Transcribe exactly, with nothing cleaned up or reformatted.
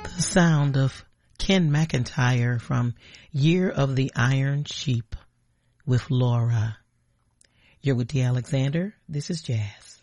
The sound of Ken McIntyre from Year of the Iron Sheep with Laura. You're with D. Alexander. This is Jazz.